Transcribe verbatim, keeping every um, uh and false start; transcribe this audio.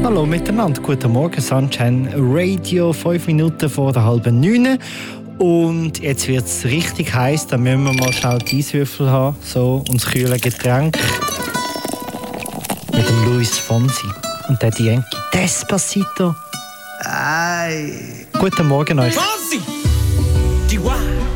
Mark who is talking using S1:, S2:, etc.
S1: Hallo miteinander, guten Morgen, Sunshine Radio, fünf Minuten vor der halben neun. Und jetzt wird es richtig heiß, dann müssen wir mal schnell die Eiswürfel haben, so, und das kühle Getränk mit dem Luis Fonsi und der Yankee. Despacito. Ay. Guten Morgen euch.
S2: Fonsi! Chihuahua.